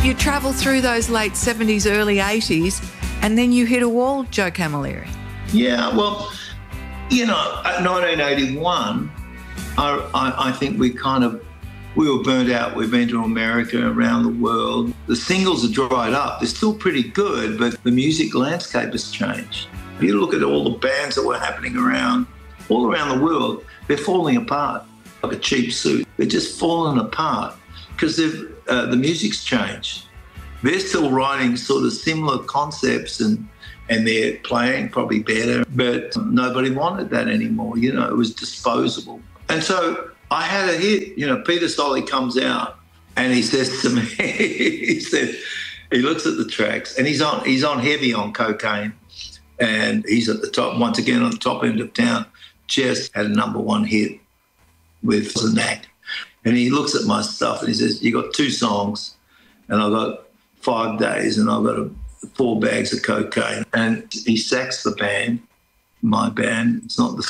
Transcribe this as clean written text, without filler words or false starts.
You travel through those late 70s, early 80s, and then you hit a wall, Joe Camilleri. Yeah, well, you know, at 1981, I think we were burnt out. We've been to America, around the world. The singles are dried up. They're still pretty good, but the music landscape has changed. If you look at all the bands that were happening all around the world, they're falling apart like a cheap suit. They're just falling apart because the music's changed. They're still writing sort of similar concepts and they're playing probably better, but nobody wanted that anymore. You know, it was disposable. And so I had a hit. You know, Peter Solly comes out and he says to me, he looks at the tracks and he's on heavy on cocaine and he's at the top, once again on the top end of town, just had a number one hit with The Knack. And he looks at my stuff and he says, you got 2 songs and I've got 5 days and I've got 4 bags of cocaine. And he sacks the band, my band. It's not the